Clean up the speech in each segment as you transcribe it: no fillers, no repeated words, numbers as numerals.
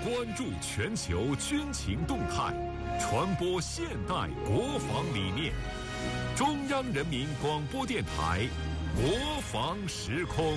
关注全球军情动态，传播现代国防理念。中央人民广播电台国防时空。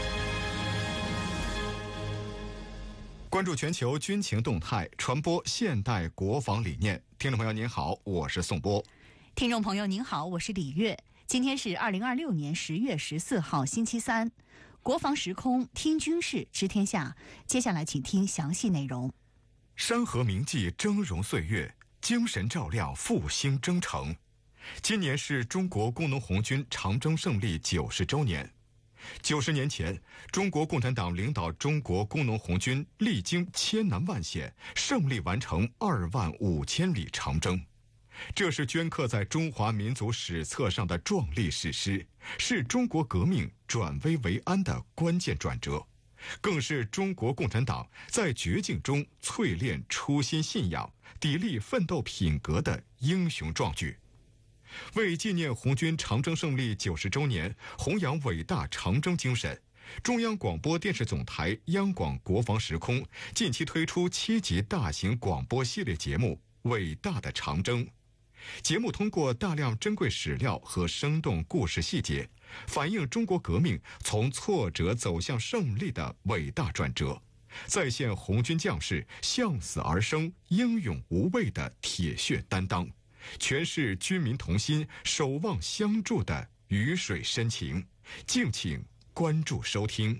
关注全球军情动态，传播现代国防理念。听众朋友您好，我是宋波。 听众朋友您好，我是李月。今天是2026年10月14号星期三，国防时空听军事知天下。接下来请听详细内容。 山河铭记峥嵘岁月，精神照亮复兴征程。今年是中国工农红军长征胜利90周年。90年前，中国共产党领导中国工农红军历经千难万险，胜利完成25000里长征。这是镌刻在中华民族史册上的壮丽史诗，是中国革命转危为安的关键转折，更是中国共产党在绝境中淬炼初心信仰、砥砺奋斗品格的英雄壮举。为纪念红军长征胜利90周年，弘扬伟大长征精神，中央广播电视总台央广国防时空近期推出7集大型广播系列节目《伟大的长征》。节目通过大量珍贵史料和生动故事细节，反映中国革命从挫折走向胜利的伟大转折，再现红军将士向死而生、英勇无畏的铁血担当，诠释军民同心、守望相助的鱼水深情。敬请关注收听。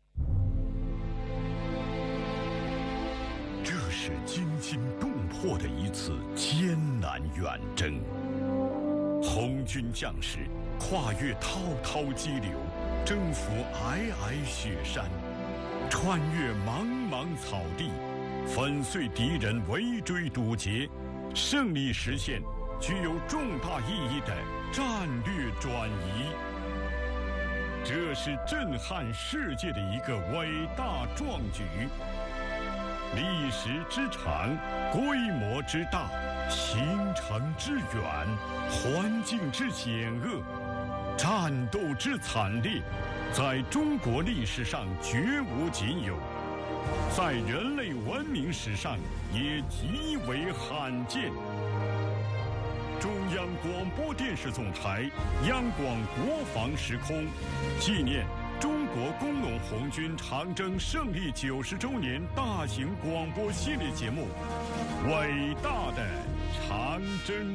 这是惊心动魄的一次艰难远征，红军将士跨越滔滔激流，征服皑皑雪山，穿越茫茫草地，粉碎敌人围追堵截，胜利实现具有重大意义的战略转移。这是震撼世界的一个伟大壮举。历史之长，规模之大，行程之远，环境之险恶，战斗之惨烈，在中国历史上绝无仅有，在人类文明史上也极为罕见。中央广播电视总台央广国防时空纪念中国工农红军长征胜利90周年大型广播系列节目《伟大的长征》。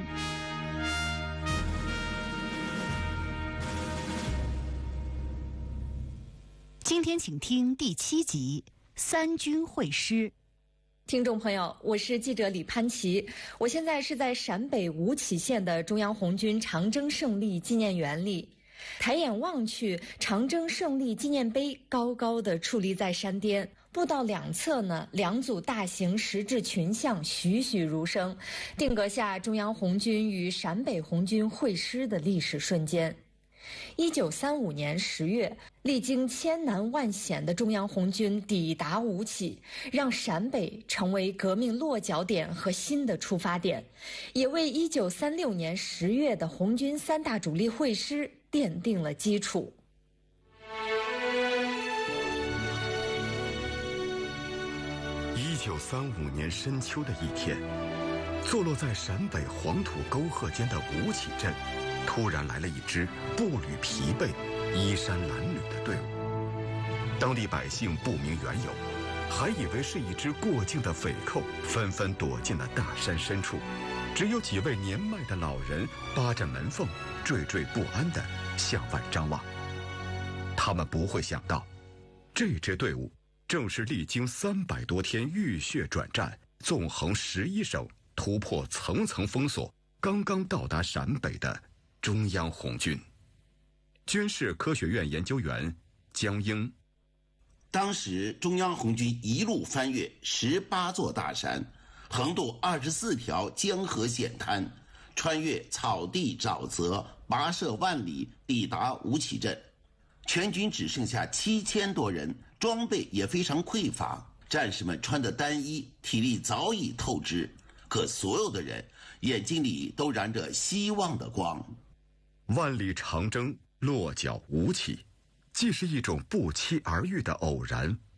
今天请听第7集《三军会师》。 听众朋友，我是记者李潘琪，我现在是在陕北吴起县的中央红军长征胜利纪念园里。抬眼望去，长征胜利纪念碑高高地矗立在山巅，步道两侧呢，2组大型石质群像栩栩如生，定格下中央红军与陕北红军会师的历史瞬间。1935年10月，历经千难万险的中央红军抵达吴起，让陕北成为革命落脚点和新的出发点，也为1936年10月的红军3大主力会师奠定了基础。 1935年深秋的一天，坐落在陕北黄土沟壑间的吴起镇，突然来了一支步履疲惫、衣衫褴褛的队伍。当地百姓不明缘由，还以为是一支过境的匪寇，纷纷躲进了大山深处。只有几位年迈的老人扒着门缝，惴惴不安地向外张望。他们不会想到，这支队伍正是历经300多天浴血转战，纵横11省，突破层层封锁，刚刚到达陕北的中央红军。军事科学院研究员江英， 当时中央红军一路翻越18座大山，横渡24条江河险滩，穿越草地沼泽，跋涉万里，抵达吴起镇。全军只剩下7000多人，装备也非常匮乏，战士们穿得单衣，体力早已透支，可所有的人眼睛里都燃着希望的光。 万里长征落脚吴起，既是一种不期而遇的偶然，